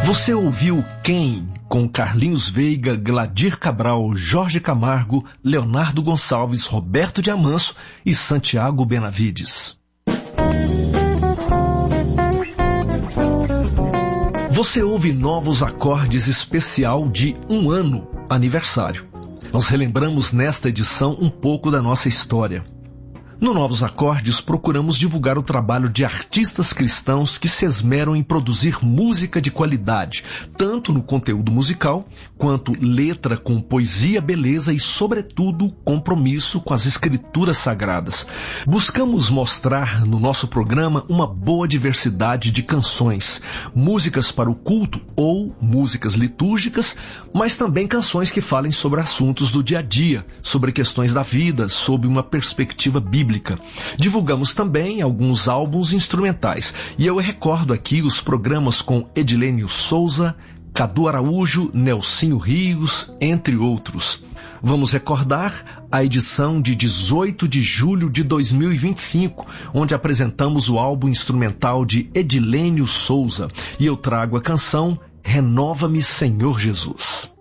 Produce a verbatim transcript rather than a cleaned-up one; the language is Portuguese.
Você ouviu Quem? Com Carlinhos Veiga, Gladir Cabral, Jorge Camargo, Leonardo Gonçalves, Roberto de Amanso e Santiago Benavides. Você ouve Novos Acordes especial de um ano aniversário. Nós relembramos nesta edição um pouco da nossa história. No Novos Acordes, procuramos divulgar o trabalho de artistas cristãos que se esmeram em produzir música de qualidade, tanto no conteúdo musical, quanto letra com poesia, beleza e, sobretudo, compromisso com as escrituras sagradas. Buscamos mostrar no nosso programa uma boa diversidade de canções, músicas para o culto ou músicas litúrgicas, mas também canções que falem sobre assuntos do dia a dia, sobre questões da vida, sob uma perspectiva bíblica. Divulgamos também alguns álbuns instrumentais, e eu recordo aqui os programas com Edilênio Souza, Cadu Araújo, Nelsinho Rios, entre outros. Vamos recordar a edição de dezoito de julho de dois mil e vinte e cinco, onde apresentamos o álbum instrumental de Edilênio Souza, e eu trago a canção Renova-me, Senhor Jesus.